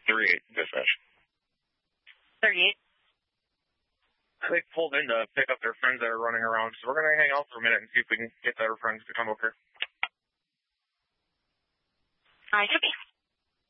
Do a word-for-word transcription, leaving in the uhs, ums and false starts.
thirty-eight, dispatch. thirty-eight. They pulled in to pick up their friends that are running around, so we're going to hang out for a minute and see if we can get their friends to come over. All right, copy.